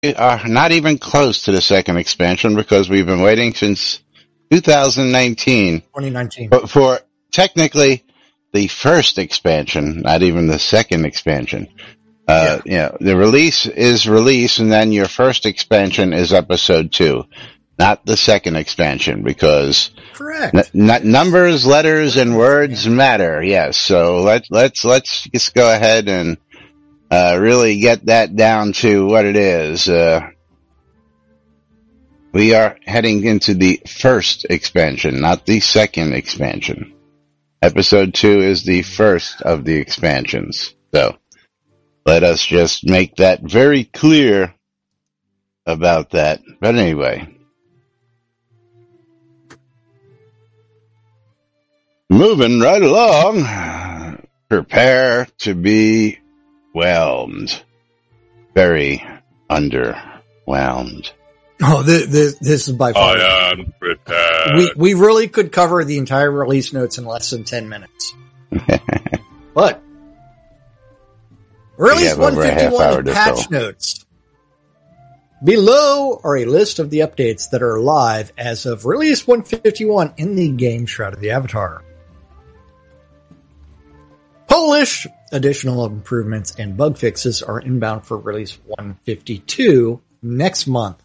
are not even close to the second expansion because we've been waiting since 2019. 2019. But for technically the first expansion, not even the second expansion. The release is release, and then your first expansion is episode 2, not the second expansion, because correct. Numbers, letters, and words matter. Yes, so let's just go ahead and really get that down to what it is. We are heading into the first expansion, not the second expansion. Episode 2 is the first of the expansions. So, let us just make that very clear about that. But anyway. Moving right along. Prepare to be whelmed. Very underwhelmed. Oh, this is by far. I am prepared. We really could cover the entire release notes in less than 10 minutes. But release 151 patch notes. Below are a list of the updates that are live as of release 151 in the game Shroud of the Avatar. Polish additional improvements and bug fixes are inbound for release 152 next month.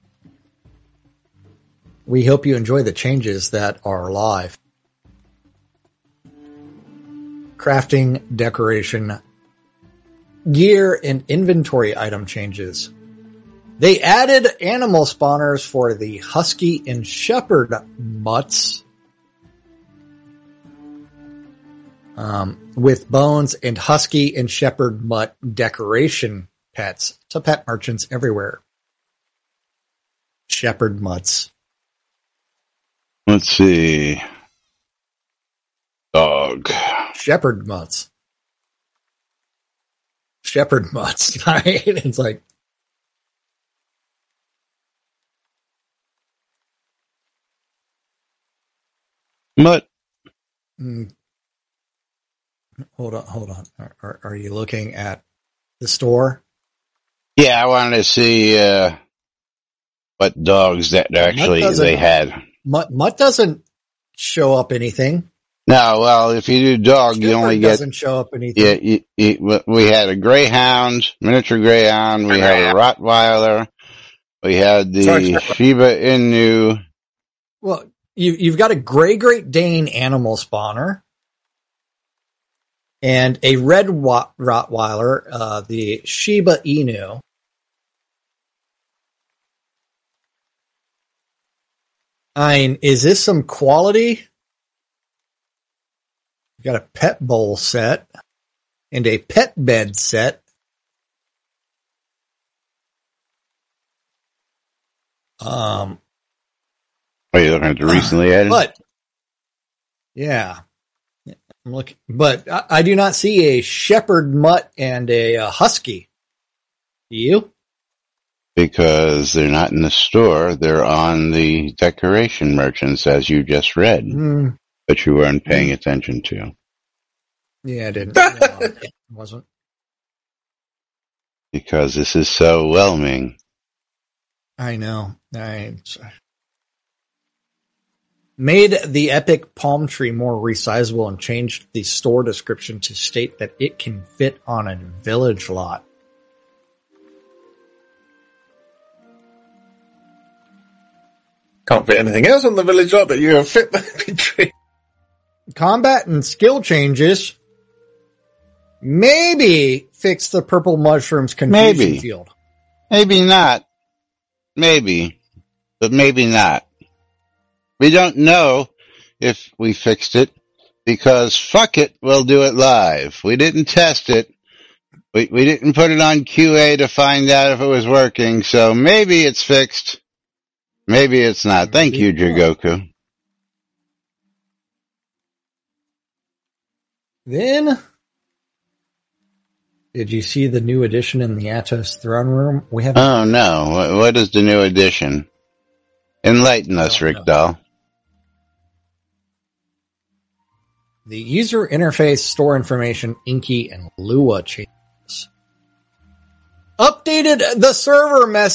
We hope you enjoy the changes that are live. Crafting, decoration, gear, and inventory item changes. They added animal spawners for the husky and shepherd mutts. With bones and husky and shepherd mutt decoration pets to pet merchants everywhere. Shepherd mutts. Let's see. Dog. Shepherd mutts. Shepherd mutts, right? It's like. Mutt. Hold on. Are you looking at the store? Yeah, I wanted to see what dogs that actually they had. Mutt doesn't show up anything. No, well, if you do dog, you only get. Doesn't show up anything. Yeah, we had a greyhound, miniature greyhound. We had a Rottweiler. We had the Shiba Inu. Well, you've got a Gray Great Dane animal spawner. And a red Rottweiler, the Shiba Inu. I mean, is this some quality? You've got a pet bowl set and a pet bed set. Are you looking at the recently added? But, yeah. I'm looking, but I do not see a shepherd mutt and a husky. Do you? Because they're not in the store. They're on the decoration merchants, as you just read. But you weren't paying attention to. Yeah, I didn't. No, it wasn't. Because this is so whelming. I know. Made the epic palm tree more resizable and changed the store description to state that it can fit on a village lot. Can't fit anything else on the village lot, but you fit the tree. Combat and skill changes. Maybe fix the purple mushrooms confusion field. Maybe not. Maybe. But maybe not. We don't know if we fixed it because fuck it, we'll do it live. We didn't test it. We didn't put it on QA to find out if it was working, so maybe it's fixed. Maybe it's not. Thank you, Jigoku. Then, did you see the new addition in the Atos throne room? Oh no, what is the new addition? Enlighten us, Rick Dahl. The user interface, store information, Inky, and Lua changes. updated the server message